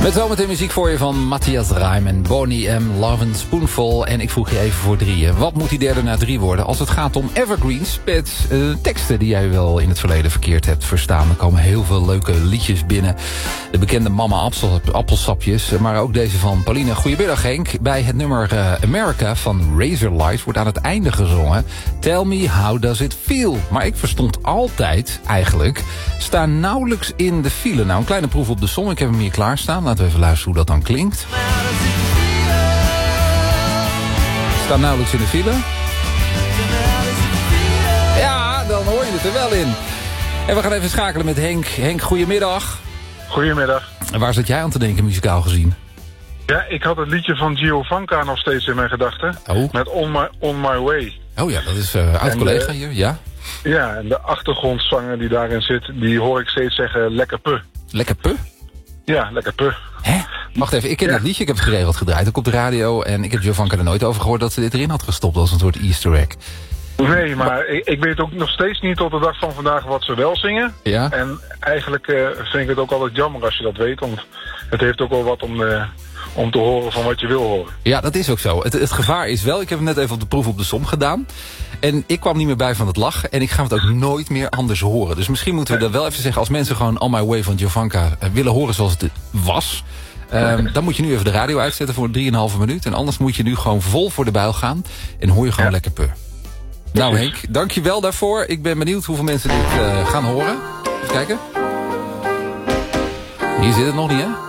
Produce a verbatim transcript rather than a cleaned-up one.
Met zometeen muziek voor je van Matthias Reim en Boney M. Love and Spoonful. En ik vroeg je even voor drieën. Wat moet die derde na drie worden als het gaat om evergreens met uh, teksten die jij wel in het verleden verkeerd hebt verstaan? Er komen heel veel leuke liedjes binnen. De bekende Mama Appel, Appelsapjes, maar ook deze van Pauline. Goedemiddag Henk. Bij het nummer uh, America van Razorlight wordt aan het einde gezongen Tell me how does it feel? Maar ik verstond altijd eigenlijk sta nauwelijks in de file. Nou, een kleine proef op de som. Ik heb hem hier klaarstaan. Laten we even luisteren hoe dat dan klinkt. Sta nauwelijks in de file. Ja, dan hoor je het er wel in. En we gaan even schakelen met Henk. Henk, goedemiddag. Goedemiddag. En waar zat jij aan te denken, muzikaal gezien? Ja, ik had het liedje van Giovanka nog steeds in mijn gedachten. Oh. Met On My, On My Way. Oh ja, dat is uh, oud-collega hier, ja. Ja, en de achtergrondzanger die daarin zit, die hoor ik steeds zeggen lekker pu. Lekker pu? Ja, lekker pu. Hè? Wacht even, ik ken ja. dat liedje, ik heb het geregeld gedraaid, ook op de radio. En ik heb Giovanka er nooit over gehoord dat ze dit erin had gestopt als een soort easter egg. Nee, maar ik, ik weet ook nog steeds niet tot de dag van vandaag wat ze wel zingen. Ja? En eigenlijk uh, vind ik het ook altijd jammer als je dat weet, want het heeft ook wel wat om, uh, om te horen van wat je wil horen. Ja, dat is ook zo. Het, het gevaar is wel, ik heb hem net even op de proef op de som gedaan. En ik kwam niet meer bij van het lachen. En ik ga het ook nooit meer anders horen. Dus misschien moeten we dat wel even zeggen. Als mensen gewoon On My Way van Giovanka willen horen zoals het was. Um, dan moet je nu even de radio uitzetten voor drieënhalve minuut. En anders moet je nu gewoon vol voor de bijl gaan. En hoor je gewoon ja. lekker pu. Nou Henk, dank je wel daarvoor. Ik ben benieuwd hoeveel mensen dit uh, gaan horen. Even kijken. Hier zit het nog niet, hè?